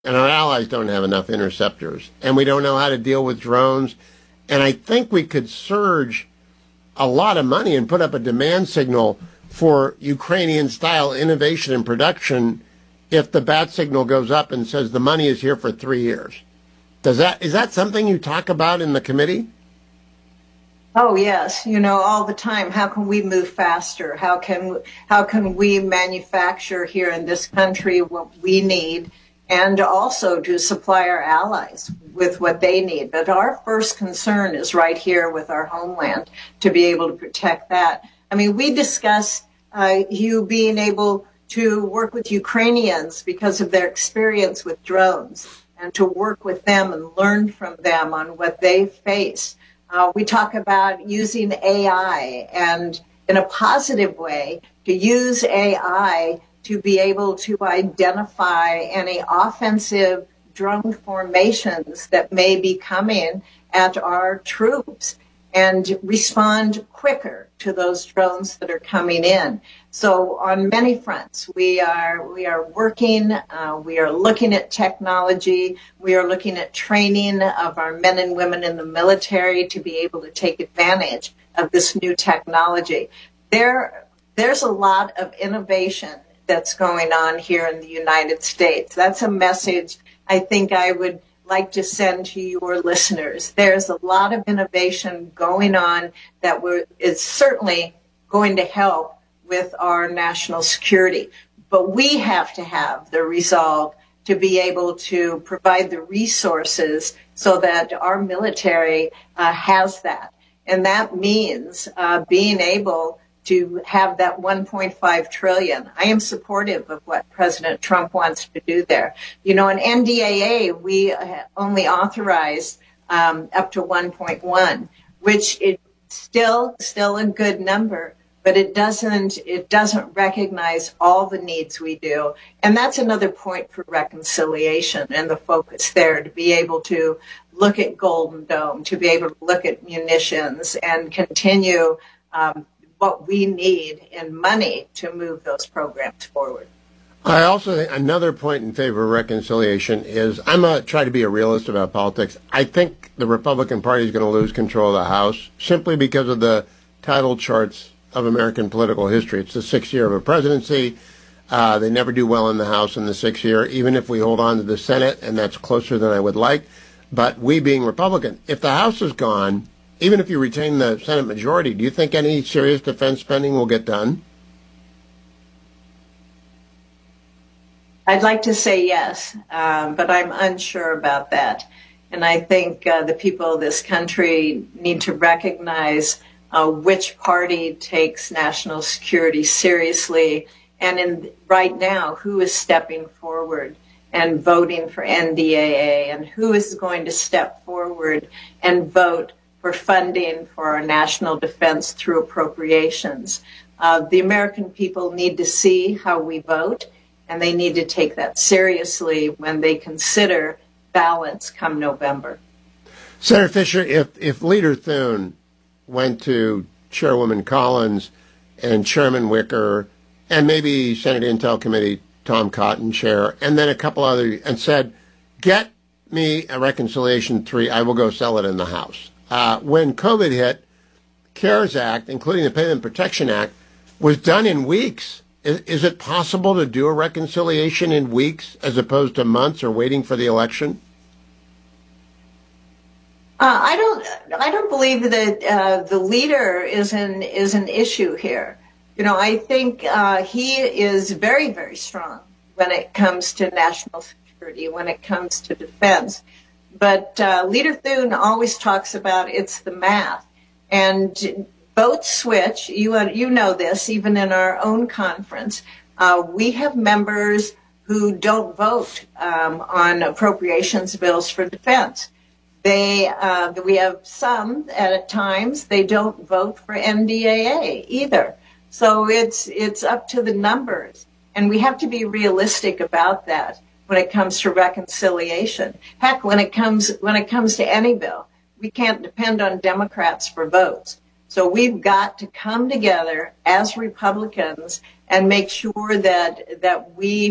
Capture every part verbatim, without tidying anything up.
and our allies don't have enough interceptors, and we don't know how to deal with drones. And I think we could surge a lot of money and put up a demand signal for Ukrainian-style innovation and production if the bat signal goes up and says the money is here for three years. Does that is that something you talk about in the committee? Oh, yes. You know, all the time. How can we move faster? How can how can we manufacture here in this country what we need, and also to supply our allies with what they need? But our first concern is right here with our homeland, to be able to protect that. I mean, we discuss uh, you being able to work with Ukrainians because of their experience with drones, and to work with them and learn from them on what they face. Uh, we talk about using A I, and in a positive way, to use A I to be able to identify any offensive drone formations that may be coming at our troops and respond quicker to those drones that are coming in. So on many fronts, we are we are working, uh, we are looking at technology, we are looking at training of our men and women in the military to be able to take advantage of this new technology. There, there's a lot of innovation that's going on here in the United States. That's a message I think I would like to send to your listeners. There's a lot of innovation going on that we're, is certainly going to help with our national security. But we have to have the resolve to be able to provide the resources so that our military uh, has that. And that means uh, being able to have that one point five trillion dollars. I am supportive of what President Trump wants to do there. You know, in N D A A, we only authorized um, up to one point one, which is still still a good number, but it doesn't it doesn't recognize all the needs we do. And that's another point for reconciliation and the focus there, to be able to look at Golden Dome, to be able to look at munitions and continue um, what we need in money to move those programs forward. I also think another point in favor of reconciliation is, I'm a try to be a realist about politics. I think the Republican Party is going to lose control of the House simply because of the title charts of American political history. It's the sixth year of a presidency. Uh, they never do well in the House in the sixth year, even if we hold on to the Senate, and that's closer than I would like. But we being Republican, if the House is gone, even if you retain the Senate majority, do you think any serious defense spending will get done? I'd like to say yes, um, but I'm unsure about that. And I think uh, the people of this country need to recognize uh, which party takes national security seriously, and in right now, who is stepping forward and voting for N D A A, and who is going to step forward and vote for funding for our national defense through appropriations. Uh, the American people need to see how we vote, and they need to take that seriously when they consider balance come November. Senator Fischer, if, if Leader Thune went to Chairwoman Collins and Chairman Wicker and maybe Senate Intel Committee Tom Cotton chair, and then a couple other, and said, get me a reconciliation three, I will go sell it in the House. Uh, when COVID hit, CARES Act, including the Payment Protection Act, was done in weeks. Is, is it possible to do a reconciliation in weeks as opposed to months or waiting for the election? Uh, I don't. I don't believe that uh, the leader is an is an issue here. You know, I think uh, he is very, very strong when it comes to national security, when it comes to defense. But uh, Leader Thune always talks about it's the math, and votes switch. You you know this, even in our own conference, uh, we have members who don't vote um, on appropriations bills for defense. They uh, we have some at times they don't vote for N D A A either. So it's it's up to the numbers, and we have to be realistic about that when it comes to reconciliation. Heck, when it comes when it comes to any bill, we can't depend on Democrats for votes. So we've got to come together as Republicans and make sure that that we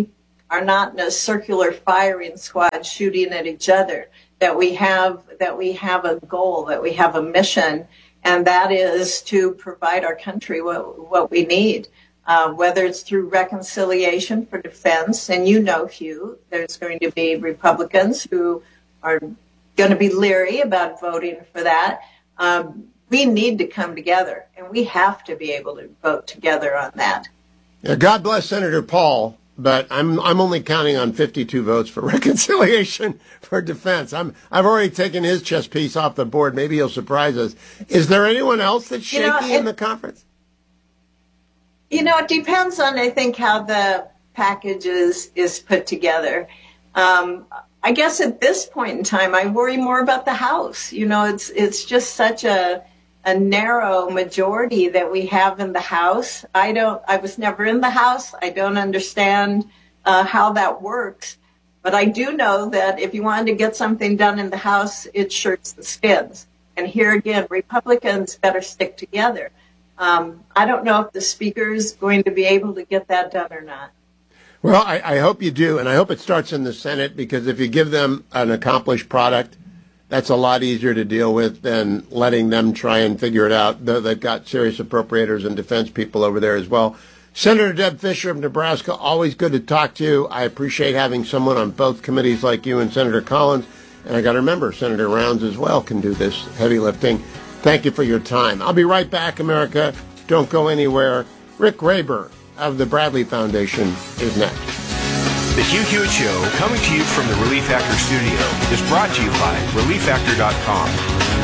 are not in a circular firing squad shooting at each other, that we have that we have a goal, that we have a mission, and that is to provide our country what, what we need, uh, whether it's through reconciliation for defense. And you know, Hugh, there's going to be Republicans who are going to be leery about voting for that. Um, we need to come together, and we have to be able to vote together on that. Yeah, God bless Senator Paul, but I'm I'm only counting on fifty-two votes for reconciliation for defense. I'm I've already taken his chess piece off the board. Maybe he'll surprise us. Is there anyone else that's shaky you know, it, in the conference? You know, it depends on, I think, how the package is, is put together. Um, I guess at this point in time, I worry more about the House. You know, it's it's just such a a narrow majority that we have in the House. I don't, I was never in the House. I don't understand uh, how that works. But I do know that if you wanted to get something done in the House, it's shirts and skins. And here again, Republicans better stick together. Um, I don't know if the Speaker is going to be able to get that done or not. Well, I, I hope you do, and I hope it starts in the Senate, because if you give them an accomplished product, that's a lot easier to deal with than letting them try and figure it out. They've got serious appropriators and defense people over there as well. Senator Deb Fischer of Nebraska, always good to talk to you. I appreciate having someone on both committees like you and Senator Collins. And I got to remember, Senator Rounds as well can do this heavy lifting. Thank you for your time. I'll be right back, America. Don't go anywhere. Rick Graber of the Bradley Foundation is next. The Hugh Hewitt Show, coming to you from the Relief Factor studio, is brought to you by relief factor dot com.